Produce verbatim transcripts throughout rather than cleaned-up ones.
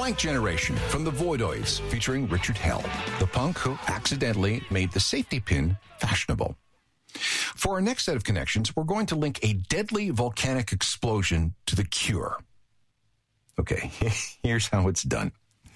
Blank Generation from the Voidoids featuring Richard Hell, the punk who accidentally made the safety pin fashionable. For our next set of connections, we're going to link a deadly volcanic explosion to The Cure. Okay, here's how it's done.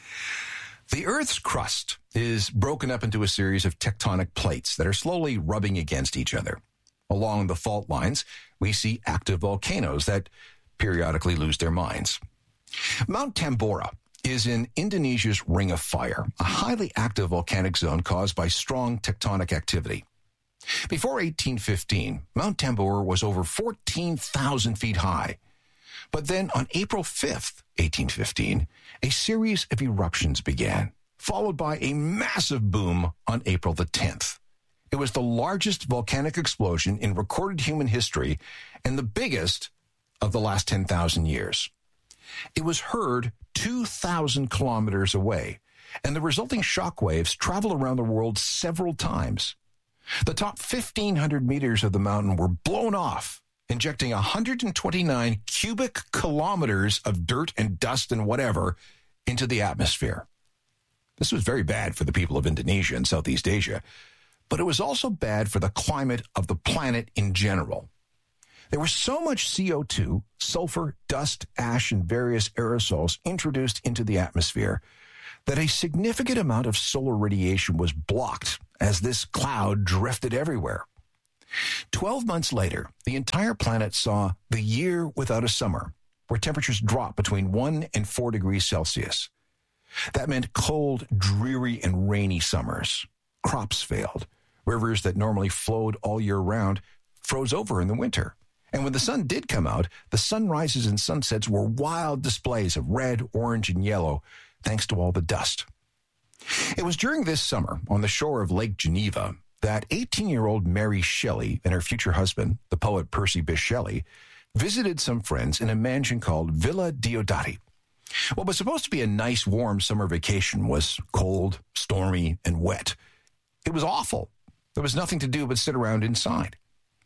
The Earth's crust is broken up into a series of tectonic plates that are slowly rubbing against each other. Along the fault lines, we see active volcanoes that periodically lose their minds. Mount Tambora is in Indonesia's Ring of Fire, a highly active volcanic zone caused by strong tectonic activity. Before eighteen fifteen, Mount Tambora was over fourteen thousand feet high. But then on April fifth, eighteen fifteen, a series of eruptions began, followed by a massive boom on April the tenth. It was the largest volcanic explosion in recorded human history and the biggest of the last ten thousand years. It was heard two thousand kilometers away, and the resulting shock waves traveled around the world several times. The top fifteen hundred meters of the mountain were blown off, injecting one hundred twenty-nine cubic kilometers of dirt and dust and whatever into the atmosphere. This was very bad for the people of Indonesia and Southeast Asia, but it was also bad for the climate of the planet in general. There was so much C O two, sulfur, dust, ash, and various aerosols introduced into the atmosphere that a significant amount of solar radiation was blocked as this cloud drifted everywhere. Twelve months later, the entire planet saw the year without a summer, where temperatures dropped between one and four degrees Celsius. That meant cold, dreary, and rainy summers. Crops failed. Rivers that normally flowed all year round froze over in the winter. And when the sun did come out, the sunrises and sunsets were wild displays of red, orange, and yellow, thanks to all the dust. It was during this summer, on the shore of Lake Geneva, that eighteen-year-old Mary Shelley and her future husband, the poet Percy Bysshe Shelley, visited some friends in a mansion called Villa Diodati. What was supposed to be a nice, warm summer vacation was cold, stormy, and wet. It was awful. There was nothing to do but sit around inside.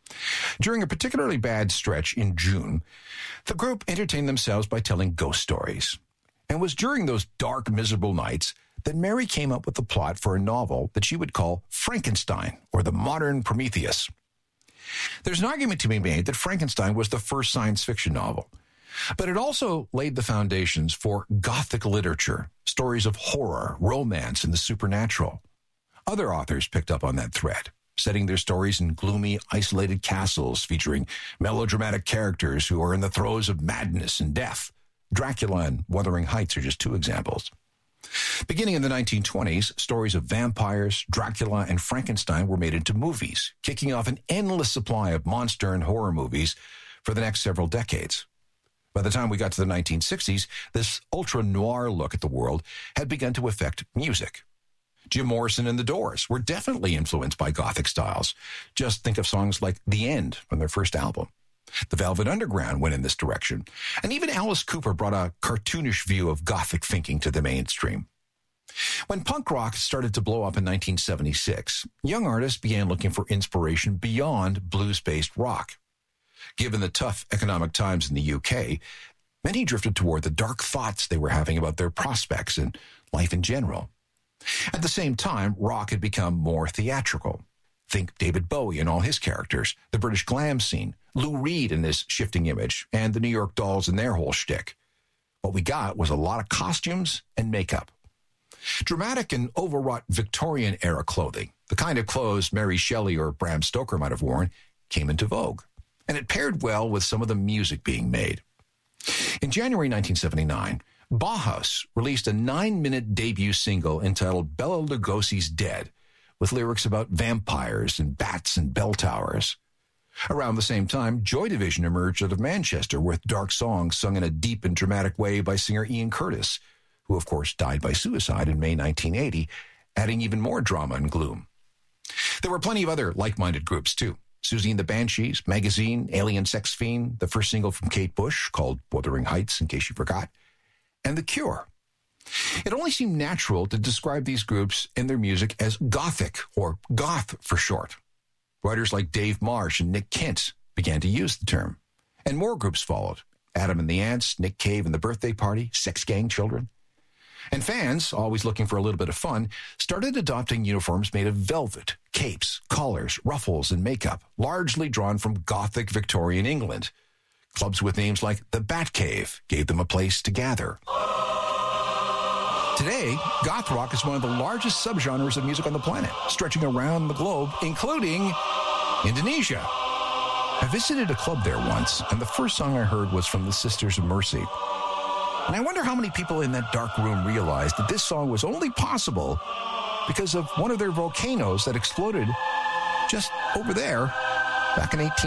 During a particularly bad stretch in June, the group entertained themselves by telling ghost stories. And it was during those dark, miserable nights that Mary came up with the plot for a novel that she would call Frankenstein, or the Modern Prometheus. There's an argument to be made that Frankenstein was the first science fiction novel, but it also laid the foundations for Gothic literature, stories of horror, romance, and the supernatural. Other authors picked up on that thread, setting their stories in gloomy, isolated castles featuring melodramatic characters who are in the throes of madness and death. Dracula and Wuthering Heights are just two examples. Beginning in the nineteen twenties, stories of vampires, Dracula, and Frankenstein were made into movies, kicking off an endless supply of monster and horror movies for the next several decades. By the time we got to the nineteen sixties, this ultra-noir look at the world had begun to affect music. Jim Morrison and the Doors were definitely influenced by Gothic styles. Just think of songs like The End from their first album. The Velvet Underground went in this direction, and even Alice Cooper brought a cartoonish view of Gothic thinking to the mainstream. When punk rock started to blow up in nineteen seventy-six, young artists began looking for inspiration beyond blues-based rock. Given the tough economic times in the U K, many drifted toward the dark thoughts they were having about their prospects and life in general. At the same time, rock had become more theatrical. Think David Bowie and all his characters, the British glam scene, Lou Reed and his shifting image, and the New York Dolls and their whole shtick. What we got was a lot of costumes and makeup. Dramatic and overwrought Victorian-era clothing, the kind of clothes Mary Shelley or Bram Stoker might have worn, came into vogue, and it paired well with some of the music being made. In January nineteen seventy-nine, Bauhaus released a nine-minute debut single entitled Bela Lugosi's Dead, with lyrics about vampires and bats and bell towers. Around the same time, Joy Division emerged out of Manchester with dark songs sung in a deep and dramatic way by singer Ian Curtis, who of course died by suicide in May nineteen eighty, adding even more drama and gloom. There were plenty of other like-minded groups too. Susie and the Banshees, Magazine, Alien Sex Fiend, the first single from Kate Bush called Wuthering Heights, in case you forgot, and The Cure. It only seemed natural to describe these groups and their music as Gothic, or goth for short. Writers like Dave Marsh and Nick Kent began to use the term, and more groups followed. Adam and the Ants, Nick Cave and the Birthday Party, Sex Gang Children. And fans, always looking for a little bit of fun, started adopting uniforms made of velvet, capes, collars, ruffles, and makeup, largely drawn from Gothic Victorian England. Clubs with names like the Batcave gave them a place to gather. Today, goth rock is one of the largest subgenres of music on the planet, stretching around the globe, including Indonesia. I visited a club there once, and the first song I heard was from the Sisters of Mercy. And I wonder how many people in that dark room realized that this song was only possible because of one of their volcanoes that exploded just over there back in eighteen